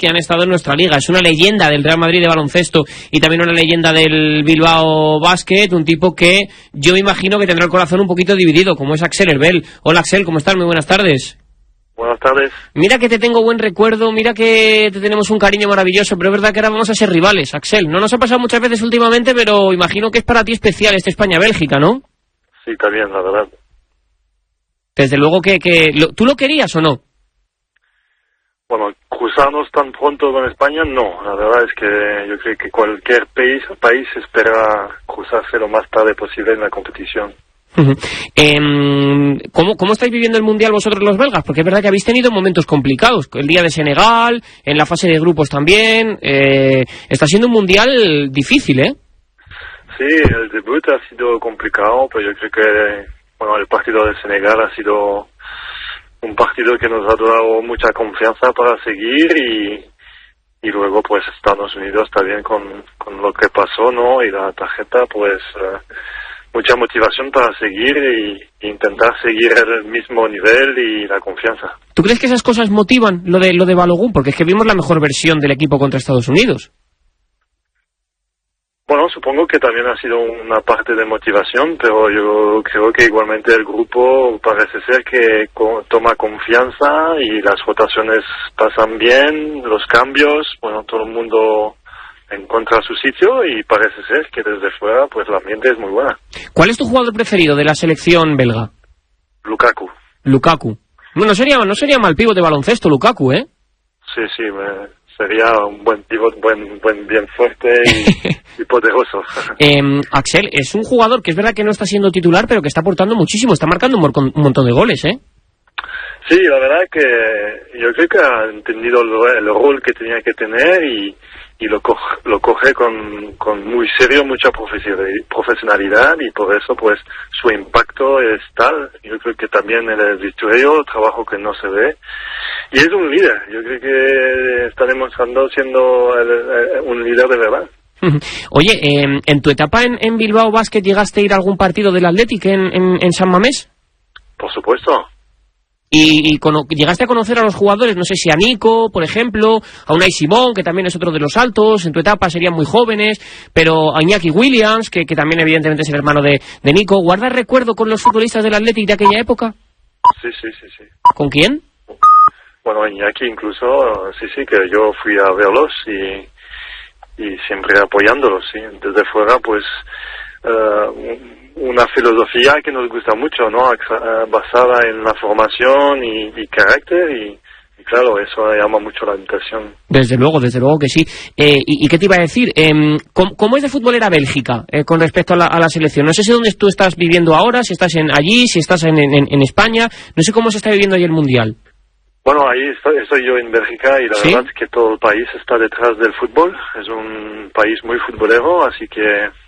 que han estado en nuestra liga. Es una leyenda del Real Madrid de baloncesto y también una leyenda del Bilbao Basket, un tipo que yo imagino que tendrá el corazón un poquito dividido, como es Axel Herbel. Hola Axel, ¿cómo estás? Muy buenas tardes. Buenas tardes. Mira que te tengo buen recuerdo, mira que te tenemos un cariño maravilloso, pero es verdad que ahora vamos a ser rivales, Axel. No nos ha pasado muchas veces últimamente, pero imagino que es para ti especial este España-Bélgica, ¿no? Sí, también, la verdad. Desde luego que ¿tú lo querías o no? Bueno, cruzarnos tan pronto con España, no. La verdad es que yo creo que cualquier país espera cruzarse lo más tarde posible en la competición. ¿Cómo estáis viviendo el Mundial vosotros los belgas? Porque es verdad que habéis tenido momentos complicados. El día de Senegal, en la fase de grupos también. Está siendo un Mundial difícil, ¿eh? Sí, el debut ha sido complicado, pero yo creo que el partido de Senegal ha sido un partido que nos ha dado mucha confianza para seguir y luego pues Estados Unidos también con lo que pasó, ¿no? Y la tarjeta, pues mucha motivación para seguir e intentar seguir el mismo nivel y la confianza. ¿Tú crees que esas cosas motivan lo de Balogun? Porque es que vimos la mejor versión del equipo contra Estados Unidos. Bueno, supongo que también ha sido una parte de motivación, pero yo creo que igualmente el grupo parece ser que toma confianza y las rotaciones pasan bien, los cambios, todo el mundo encuentra su sitio y parece ser que desde fuera pues el ambiente es muy buena. ¿ ¿Cuál es tu jugador preferido de la selección belga? Lukaku. No sería mal pívot de baloncesto Lukaku, ¿eh? Sí, sería un buen pívot, bien fuerte y poderoso. Axel, es un jugador que es verdad que no está siendo titular, pero que está aportando muchísimo, está marcando un montón de goles, ¿eh? Sí, la verdad que yo creo que ha entendido el rol que tenía que tener y lo coge con muy serio, mucha profesionalidad y por eso pues su impacto es tal. Yo creo que también el vestuario, trabajo que no se ve, y es un líder. Yo creo que está demostrando siendo un líder de verdad. Oye, ¿en tu etapa en Bilbao Basket llegaste a ir a algún partido del Athletic en San Mamés? Por supuesto. Y llegaste a conocer a los jugadores, no sé si a Nico, por ejemplo, a Unai Simón, que también es otro de los altos, en tu etapa serían muy jóvenes, pero a Iñaki Williams, que también evidentemente es el hermano de Nico. ¿Guardas recuerdo con los futbolistas del Athletic de aquella época? Sí. ¿Con quién? Bueno, Iñaki incluso, sí, que yo fui a verlos y siempre apoyándolos, sí. Desde fuera, pues, una filosofía que nos gusta mucho, ¿no? Basada en la formación y carácter y claro, eso llama mucho la atención. Desde luego que sí. ¿Y qué te iba a decir? ¿Cómo es de futbolera Bélgica con respecto a la selección? No sé si dónde tú estás viviendo ahora, si estás allí, si estás en España. No sé cómo se está viviendo ahí el Mundial. Bueno, ahí estoy yo en Bélgica y la ¿Sí? verdad es que todo el país está detrás del fútbol. Es un país muy futbolero, así que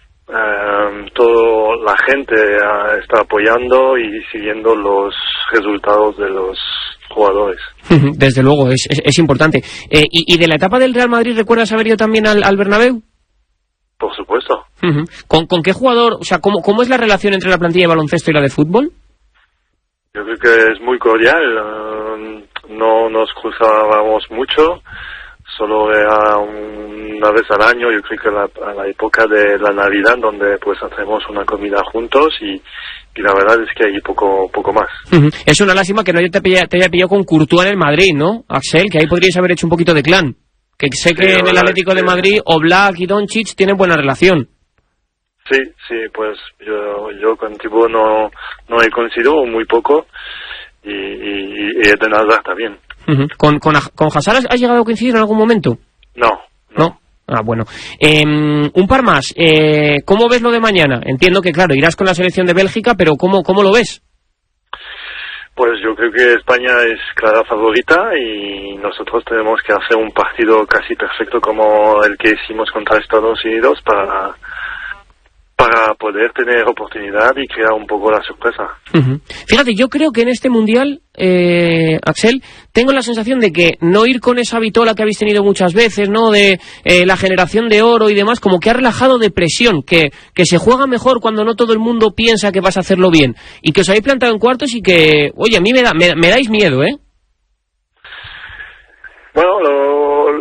toda la gente está apoyando y siguiendo los resultados de los jugadores. Desde luego, es importante. ¿Y de la etapa del Real Madrid recuerdas haber ido también al Bernabéu? Por supuesto. ¿Con qué jugador, o sea, cómo es la relación entre la plantilla de baloncesto y la de fútbol? Yo creo que es muy cordial. No nos cruzábamos mucho. Solo era una vez al año, yo creo que a la época de la Navidad, donde pues hacemos una comida juntos y la verdad es que hay poco más. Es una lástima que no te haya pillado con Courtois en el Madrid, ¿no, Axel? Que ahí podríais haber hecho un poquito de clan. Que sé que en el Atlético de Madrid Oblak y Doncic tienen buena relación. Sí, pues yo con Thibaut no he coincidido muy poco y Eden Hazard también. ¿Con Hazard has llegado a coincidir en algún momento? No. Ah, bueno. Un par más. ¿Cómo ves lo de mañana? Entiendo que, claro, irás con la selección de Bélgica, pero ¿cómo lo ves? Pues yo creo que España es clara favorita y nosotros tenemos que hacer un partido casi perfecto como el que hicimos contra Estados Unidos para poder tener oportunidad y crear un poco la sorpresa. Fíjate, yo creo que en este Mundial, Axel, tengo la sensación de que no ir con esa vitola que habéis tenido muchas veces, ¿no? De la generación de oro y demás, como que ha relajado de presión, que se juega mejor cuando no todo el mundo piensa que vas a hacerlo bien, y que os habéis plantado en cuartos y que, oye, a mí me dais miedo, ¿eh? Bueno,